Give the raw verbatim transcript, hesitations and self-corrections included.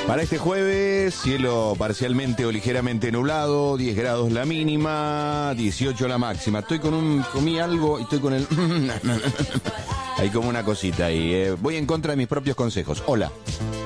Para este jueves, cielo parcialmente o ligeramente nublado, diez grados la mínima, dieciocho la máxima. Estoy con un... comí algo y estoy con el... Hay como una cosita ahí. Eh. Voy en contra de mis propios consejos. Hola.